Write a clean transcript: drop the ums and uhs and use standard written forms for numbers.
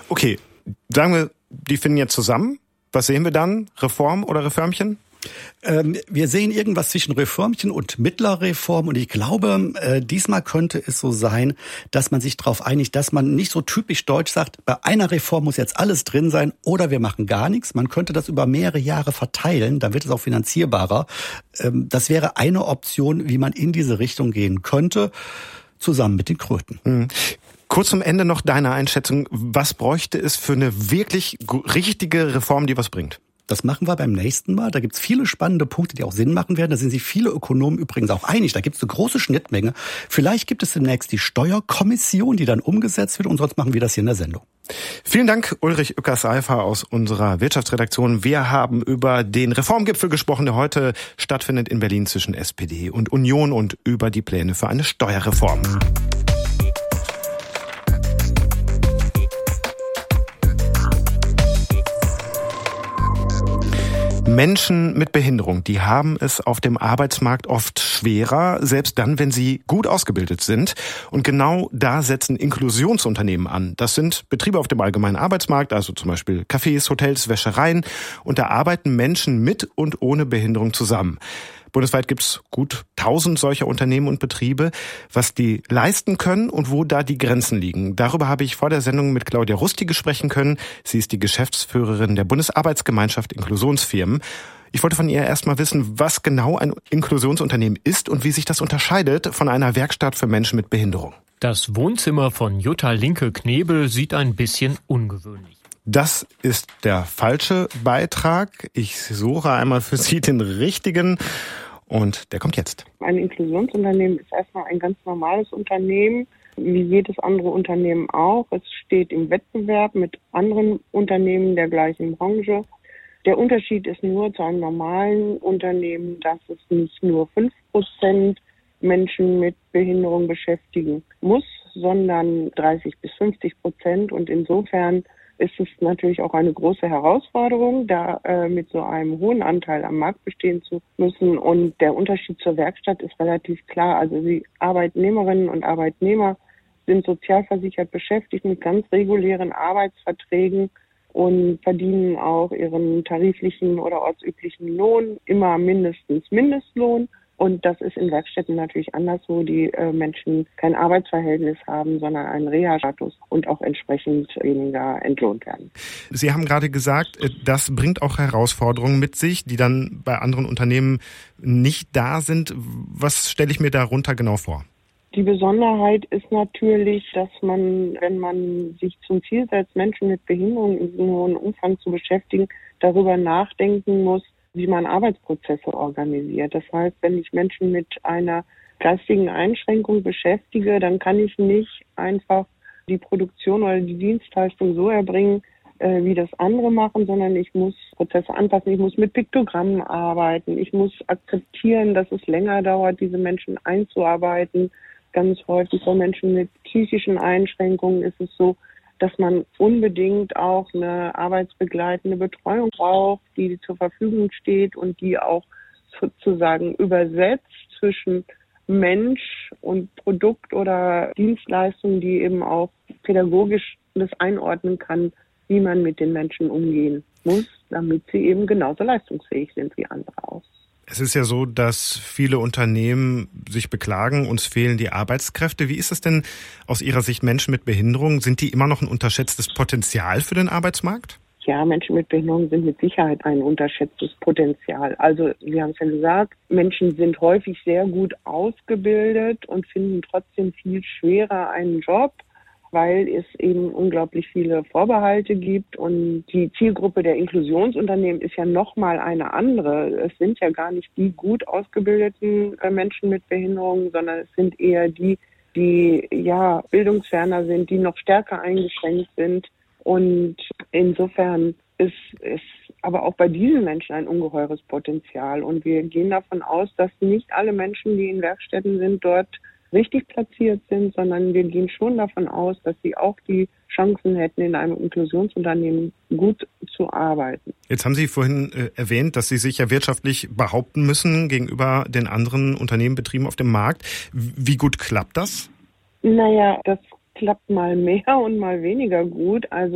Okay, sagen wir, die finden jetzt zusammen. Was sehen wir dann? Reform oder Reformchen? Wir sehen irgendwas zwischen Reformchen und mittlerer Reform und ich glaube, diesmal könnte es so sein, dass man sich darauf einigt, dass man nicht so typisch deutsch sagt, bei einer Reform muss jetzt alles drin sein oder wir machen gar nichts. Man könnte das über mehrere Jahre verteilen, dann wird es auch finanzierbarer. Das wäre eine Option, wie man in diese Richtung gehen könnte, zusammen mit den Kröten. Kurz zum Ende noch deine Einschätzung. Was bräuchte es für eine wirklich richtige Reform, die was bringt? Das machen wir beim nächsten Mal. Da gibt's viele spannende Punkte, die auch Sinn machen werden. Da sind sich viele Ökonomen übrigens auch einig. Da gibt's eine große Schnittmenge. Vielleicht gibt es demnächst die Steuerkommission, die dann umgesetzt wird. Und sonst machen wir das hier in der Sendung. Vielen Dank, Ulrich Uecker-Seifer aus unserer Wirtschaftsredaktion. Wir haben über den Reformgipfel gesprochen, der heute stattfindet in Berlin zwischen SPD und Union und über die Pläne für eine Steuerreform. Menschen mit Behinderung, die haben es auf dem Arbeitsmarkt oft schwerer, selbst dann, wenn sie gut ausgebildet sind. Und genau da setzen Inklusionsunternehmen an. Das sind Betriebe auf dem allgemeinen Arbeitsmarkt, also zum Beispiel Cafés, Hotels, Wäschereien. Und da arbeiten Menschen mit und ohne Behinderung zusammen. Bundesweit gibt's gut 1000 solcher Unternehmen und Betriebe. Was die leisten können und wo da die Grenzen liegen. Darüber habe ich vor der Sendung mit Claudia Rustige sprechen können. Sie ist die Geschäftsführerin der Bundesarbeitsgemeinschaft Inklusionsfirmen. Ich wollte von ihr erstmal wissen, was genau ein Inklusionsunternehmen ist und wie sich das unterscheidet von einer Werkstatt für Menschen mit Behinderung. Das Wohnzimmer von Jutta Linke-Knebel sieht ein bisschen ungewöhnlich. Das ist der falsche Beitrag. Ich suche einmal für Sie den richtigen und der kommt jetzt. Ein Inklusionsunternehmen ist erstmal ein ganz normales Unternehmen, wie jedes andere Unternehmen auch. Es steht im Wettbewerb mit anderen Unternehmen der gleichen Branche. Der Unterschied ist nur zu einem normalen Unternehmen, dass es nicht nur 5% Menschen mit Behinderung beschäftigen muss, sondern 30-50%. Und insofern ist es natürlich auch eine große Herausforderung, da mit so einem hohen Anteil am Markt bestehen zu müssen. Und der Unterschied zur Werkstatt ist relativ klar. Also die Arbeitnehmerinnen und Arbeitnehmer sind sozialversichert beschäftigt mit ganz regulären Arbeitsverträgen und verdienen auch ihren tariflichen oder ortsüblichen Lohn, immer mindestens Mindestlohn. Und das ist in Werkstätten natürlich anders, wo die Menschen kein Arbeitsverhältnis haben, sondern einen Reha-Status und auch entsprechend weniger entlohnt werden. Sie haben gerade gesagt, das bringt auch Herausforderungen mit sich, die dann bei anderen Unternehmen nicht da sind. Was stelle ich mir darunter genau vor? Die Besonderheit ist natürlich, dass man, wenn man sich zum Ziel setzt, Menschen mit Behinderung in so einem hohen Umfang zu beschäftigen, darüber nachdenken muss, wie man Arbeitsprozesse organisiert. Das heißt, wenn ich Menschen mit einer geistigen Einschränkung beschäftige, dann kann ich nicht einfach die Produktion oder die Dienstleistung so erbringen, wie das andere machen, sondern ich muss Prozesse anpassen, ich muss mit Piktogrammen arbeiten, ich muss akzeptieren, dass es länger dauert, diese Menschen einzuarbeiten. Ganz häufig bei Menschen mit psychischen Einschränkungen ist es so, dass man unbedingt auch eine arbeitsbegleitende Betreuung braucht, die zur Verfügung steht und die auch sozusagen übersetzt zwischen Mensch und Produkt oder Dienstleistung, die eben auch pädagogisch das einordnen kann, wie man mit den Menschen umgehen muss, damit sie eben genauso leistungsfähig sind wie andere auch. Es ist ja so, dass viele Unternehmen sich beklagen, uns fehlen die Arbeitskräfte. Wie ist es denn aus Ihrer Sicht, Menschen mit Behinderung? Sind die immer noch ein unterschätztes Potenzial für den Arbeitsmarkt? Ja, Menschen mit Behinderung sind mit Sicherheit ein unterschätztes Potenzial. Also, wir haben es ja gesagt, Menschen sind häufig sehr gut ausgebildet und finden trotzdem viel schwerer einen Job, weil es eben unglaublich viele Vorbehalte gibt. Und die Zielgruppe der Inklusionsunternehmen ist ja nochmal eine andere. Es sind ja gar nicht die gut ausgebildeten Menschen mit Behinderungen, sondern es sind eher die ja bildungsferner sind, die noch stärker eingeschränkt sind. Und insofern ist es aber auch bei diesen Menschen ein ungeheures Potenzial. Und wir gehen davon aus, dass nicht alle Menschen, die in Werkstätten sind, dort richtig platziert sind, sondern wir gehen schon davon aus, dass sie auch die Chancen hätten, in einem Inklusionsunternehmen gut zu arbeiten. Jetzt haben Sie vorhin erwähnt, dass Sie sich ja wirtschaftlich behaupten müssen gegenüber den anderen Unternehmen, Betrieben auf dem Markt. Wie gut klappt das? Naja, das klappt mal mehr und mal weniger gut. Also